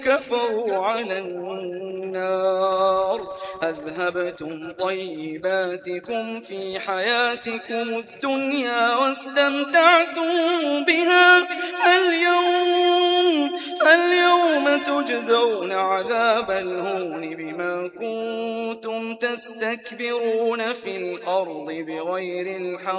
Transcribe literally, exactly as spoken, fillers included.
كفروا على النار أذهبتم طيباتكم في حياتكم الدنيا واستمتعتم بها فاليوم, فاليوم تجزون عذاب الهون بما كنتم تستكبرون في الأرض بغير الحق